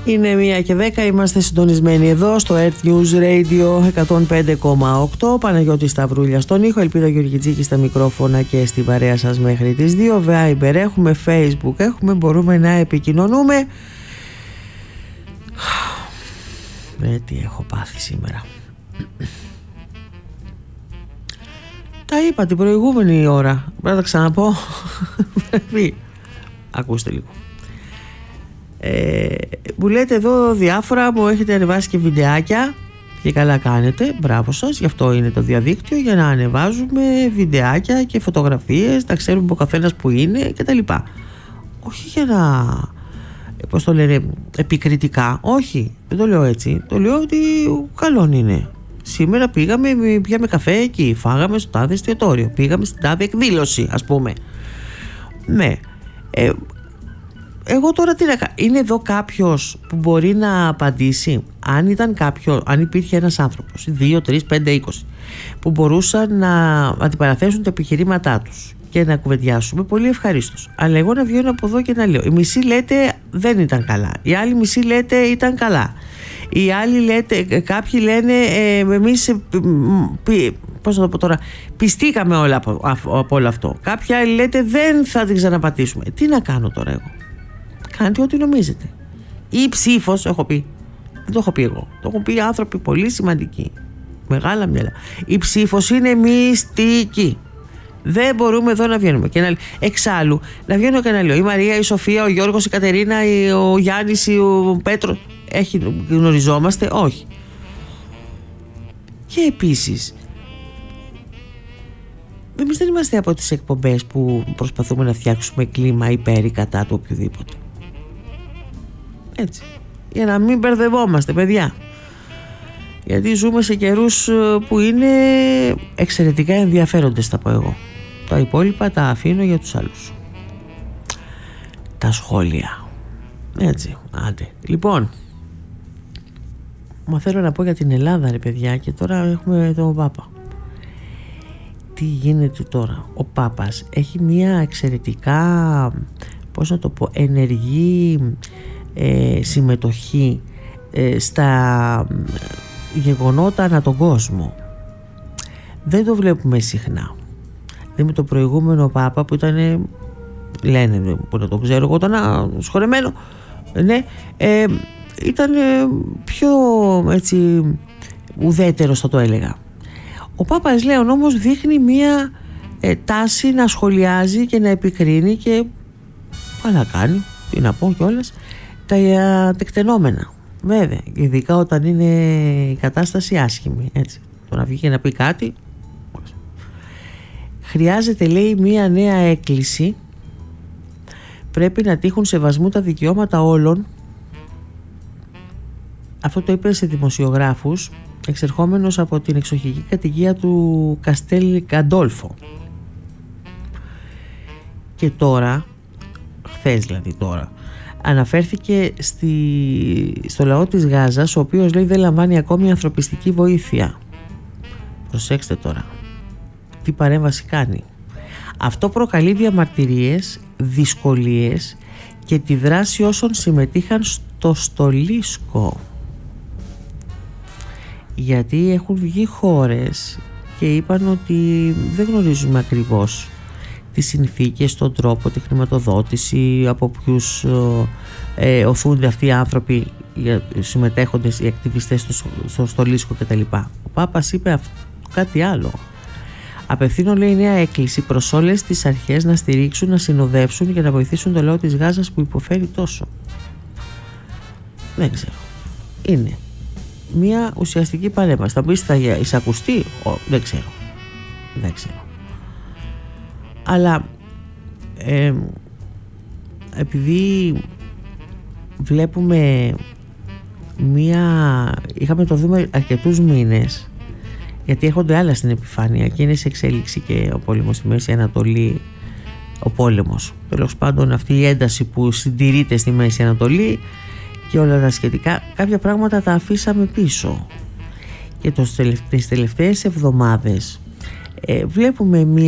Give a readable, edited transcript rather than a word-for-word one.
Είναι 1:10, είμαστε συντονισμένοι εδώ στο Earth News Radio 105,8. Παναγιώτης Σταυρούλια στον ήχο, Ελπίδα Γεωργιτζίκη στα μικρόφωνα και στην παρέα σας μέχρι τις 2. Viber έχουμε, Facebook έχουμε, μπορούμε να επικοινωνούμε. Τι έχω πάθει σήμερα. Τα είπα την προηγούμενη ώρα. Πρέπει να τα ξαναπώ. Ακούστε λίγο. Μου λέτε εδώ διάφορα, μου έχετε ανεβάσει και βιντεάκια και καλά κάνετε, μπράβο σας, γι' αυτό είναι το διαδίκτυο, για να ανεβάζουμε βιντεάκια και φωτογραφίες, να ξέρουμε ο καθένας που είναι και τα λοιπά. Όχι για να, πώς το λένε, επικριτικά, όχι, δεν το λέω έτσι, το λέω ότι καλό είναι. Σήμερα πήγαμε, πιάμε καφέ εκεί, φάγαμε στο τάδε εστιατόριο, πήγαμε στην τάδε εκδήλωση, ας πούμε. Ναι. Εγώ τώρα τι να κάνω. Είναι εδώ κάποιος που μπορεί να απαντήσει? Αν υπήρχε ένας άνθρωπος, 2, 3, 5, 20 που μπορούσαν να αντιπαραθέσουν τα επιχειρήματά τους και να κουβεντιάσουμε, πολύ ευχαρίστως. Αλλά εγώ να βγαίνω από εδώ και να λέω, η μισή λέτε δεν ήταν καλά, η άλλη μισή λέτε ήταν καλά, οι άλλοι λέτε, κάποιοι λένε εμείς πώς θα το πω τώρα, πιστήκαμε όλα από όλο αυτό, κάποιοι άλλοι λέτε δεν θα την ξαναπατήσουμε. Τι να κάνω τώρα εγώ? Κάντε ό,τι νομίζετε. Η ψήφος, έχω πει, δεν το έχω πει εγώ, το έχουν πει άνθρωποι πολύ σημαντικοί, μεγάλα μυαλά. Η ψήφος είναι μυστική. Δεν μπορούμε εδώ να βγαίνουμε και να... Εξάλλου, να βγαίνω και να λέω η Μαρία, η Σοφία, ο Γιώργος, η Κατερίνα, ο Γιάννης, ο Πέτρος, γνωριζόμαστε? Όχι. Και επίσης, εμείς δεν είμαστε από τις εκπομπές που προσπαθούμε να φτιάξουμε κλίμα υπέρ ή κατά του οποιοδήποτε. Έτσι. Για να μην μπερδευόμαστε, παιδιά. Γιατί ζούμε σε καιρούς που είναι εξαιρετικά ενδιαφέροντες, θα πω εγώ. Τα υπόλοιπα τα αφήνω για τους άλλους. Τα σχόλια. Έτσι, άντε. Λοιπόν, μα θέλω να πω για την Ελλάδα, ρε παιδιά, και τώρα έχουμε τον Πάπα. Τι γίνεται τώρα? Ο Πάπας έχει μια εξαιρετικά, πώς να το πω, ενεργή συμμετοχή στα γεγονότα ανά τον κόσμο. Δεν το βλέπουμε συχνά. Δεν με το προηγούμενο Πάπα που ήταν, λένε, που να το ξέρω εγώ, ήταν σχολεμένο, ναι, ήταν πιο έτσι ουδέτερος, θα το έλεγα. Ο Πάπας Λέων όμως δείχνει μία τάση να σχολιάζει και να επικρίνει, και καλά κάνει, τι να πω κιόλας, τα τεκτενόμενα. Βέβαια, ειδικά όταν είναι η κατάσταση άσχημη, έτσι. Το να βγει και να πει κάτι. Χρειάζεται, λέει, μία νέα έκκληση. Πρέπει να τύχουν σεβασμού τα δικαιώματα όλων. Αυτό το είπε σε δημοσιογράφους, εξερχόμενος από την εξοχική κατοικία του Καστέλ Γκαντόλφο. Και τώρα, χθες δηλαδή τώρα, αναφέρθηκε στο λαό της Γάζας, ο οποίος, λέει, δεν λαμβάνει ακόμη ανθρωπιστική βοήθεια. Προσέξτε τώρα τι παρέμβαση κάνει. Αυτό προκαλεί διαμαρτυρίες, δυσκολίες και τη δράση όσων συμμετείχαν στο στολίσκο. Γιατί έχουν βγει χώρες και είπαν ότι δεν γνωρίζουμε ακριβώς τις συνθήκες, τον τρόπο, τη χρηματοδότηση, από ποιους οθούνται αυτοί οι άνθρωποι, οι συμμετέχοντες, οι ακτιβιστές στο στολίσκο κτλ. Ο Πάπας είπε κάτι άλλο. Απευθύνω, λέει, νέα έκκληση προς όλες τις αρχές να στηρίξουν, να συνοδεύσουν και να βοηθήσουν το λαό της Γάζας που υποφέρει τόσο. Δεν ξέρω. Είναι μια ουσιαστική παρέμβαση. Θα πεις, θα εισακουστεί? Δεν ξέρω. Αλλά επειδή βλέπουμε είχαμε το δούμε αρκετούς μήνες, γιατί έρχονται άλλα στην επιφάνεια και είναι σε εξέλιξη και ο πόλεμος στη Μέση Ανατολή, ο πόλεμος, τέλος πάντων αυτή η ένταση που συντηρείται στη Μέση Ανατολή και όλα τα σχετικά. Κάποια πράγματα τα αφήσαμε πίσω και τις τελευταίες εβδομάδες βλέπουμε